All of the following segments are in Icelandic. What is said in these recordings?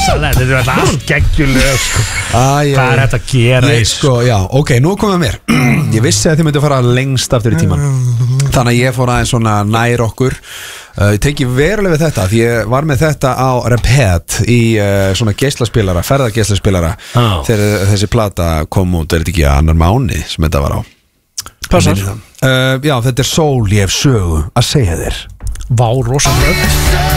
rosalegt, þetta er allt geggjulög sko. Hvað er þetta að gera sko, já, ok, nú komum við mér Ég vissi að þið myndi að fara lengst aftur í tíman Þannig að ég fór aðeins svona nær okkur Ég tengi verulega við þetta Því ég var með þetta á Repet Í svona geislaspilara, ferðargeislaspilara Þegar þessi plata kom út Er þetta ekki annar mánuði sem þetta var á Passar Já, þetta er Sól, ég hef sögu að segja þér Vá, rosalegt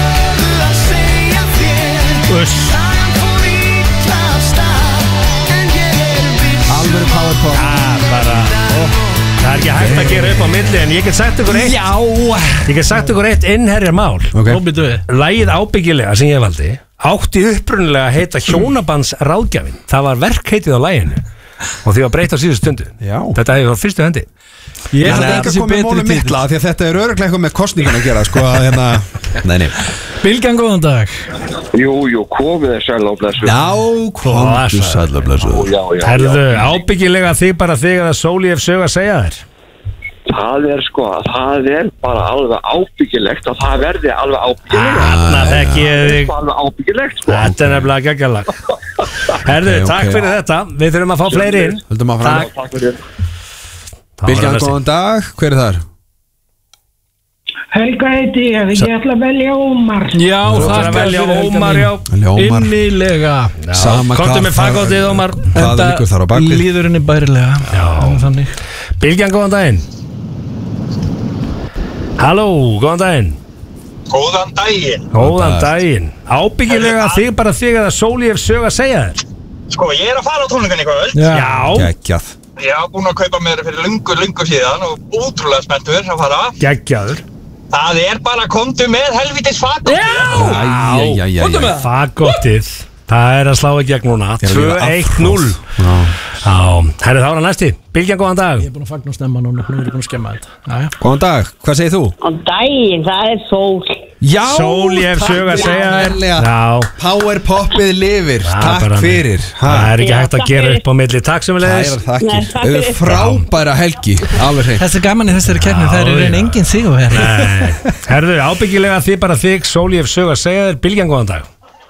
Alvöru powerpop Það er ekki hægt að gera upp á milli En ég get sagt ykkur eitt Ég get sagt ykkur eitt innherjar mál Lagið Ábyggilega sem ég valdi átti upprunnilega að heita Hjónabandsráðgjafinn Það var verkheitið á laginu Og því var breytt á síðustu stundu Þetta hefur á fyrstu hendi Ég ætla ekki að koma með móli mittla Því að þetta er örugglega eitthvað með kostningan að gera Sko að hérna Nei Bilgan, góðan dag Jú, komið þér sæl á blessu Já, komið þér sæl á blessu Herðu, Ábyggilega þig bara þig að Sól ég hef sögu að segja þér Það er sko, það er bara alveg ábyggilegt Og það verði alveg ábyggilegt Það er alveg ábyggilegt sko Þetta er nefnilega geggjalag Herðu, takk fyrir þetta Við þurfum að fá fleiri inn Takk fyrir Bilgan, góðan dag, hver er þar? Helga heiti ég ætla að velja Ómar Já, það er að velja Ómar, já Innilega Komdu með fagótið, Ómar Hvað liggur þar á bakvið? Líður henni bærilega Já, Bilgan, góðan daginn Halló, góðan daginn Góðan daginn Ábyggilega þig bara þig að Sól ég hef sögu að segja þér Sko, ég er að fara á tónleikan í kvöld Já Geggjað Ég hafa búin að kaupa mér fyrir lungu síðan og ótrúlega spenntur að fara Geggjaður Það er bara komdu með helvitis fagóttið Já, fagóttið Það er að slá í gegn núna 2-1-0 Herri, þá er það næsti Bilgan, góðan dag Ég er búin að fagna stemma núna Nú er ég búin að skemma þetta Góðan dag, hvað segir þú? Góðan daginn, það er Sól Já, Sól ég hef sögu að segja þér Powerpoppið lifir Takk fyrir Það er ekki hægt að gera upp á milli Takk sem við leiðis Þau er frábæra helgi Alveg hreint Þessi gaman í þessari keppni Það er reyn enginn sig og Herðu, Ábyggilega þið bara þig Sól ég hef sögu að segja þér Bilgan, góðan dag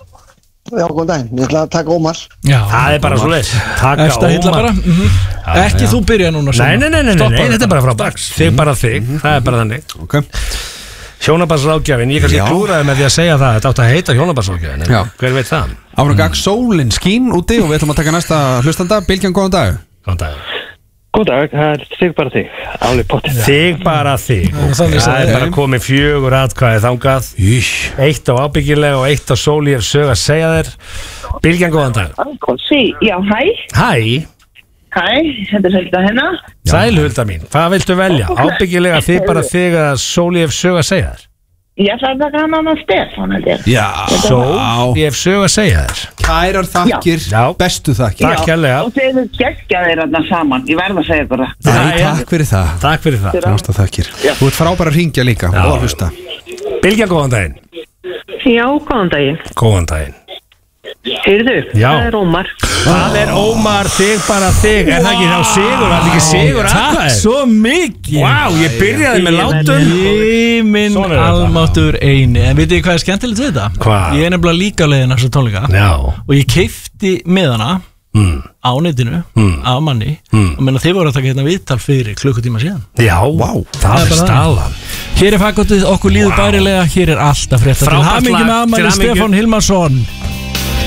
Já, góðan daginn, ég ætla að taka Ómar Það er bara svo leið Taka Ómar Ekki þú byrja núna Nei, þetta er bara frábært Þig bara þig, það er bara þannig Hjónabandsráðgjafinn, ég kannski klúraði með því að segja það Þetta átt að heita Hjónabandsráðgjafinn Hver veit það? Áfram sólin skín úti og við ætlum að taka næsta hlustanda Bilgan, góðan dag Góðan dag Góðan dag, það er þig bara þig Alveg potið Þig bara þig Það er bara komið 4 atkvæði þangað 1 á Ábyggilega og 1 á Sól ég hef sögu að segja þér Bilgan, góðan dag Já, hæ Hæ, þetta er Hulda hérna Sæl Hulda mín, hvað viltu velja? Ábyggilega þig bara þig að Sól ég hef sögu að segja þér Ég ætla að taka hann á Stefán Já, Sól ég hef sögu að segja þér Kærar þakkir, bestu þakkir Takk kærlega Og þeir eru geggjaðir þarna saman Ég verð að segja bara Takk fyrir það Takk fyrir það Násta þakkir Þú ert frábæra að hringja líka og að hlusta Bilgan, góðan daginn Já, góðan daginn Góðan daginn Heyrðu, það er Ómar Það er Ómar, þig bara þig Er það ekki þá sigur, það er ekki sigur Takk svo mikið Vá, ég byrjaði með látum Minn almáttur eini En veitu hvað er skemmtilegt við þetta? Hvað? Ég er nefnilega líka á leiðina svo tónleika Og ég keipti með hana á netinu af manni og menna þið voru að taka hérna viðtal fyrir klukkutíma síðan Já, það er staðan Hér er fagóttið, okkur líður bærilega Hér er alltaf frétta til hamingju með afmæli Stefán Hilmarsson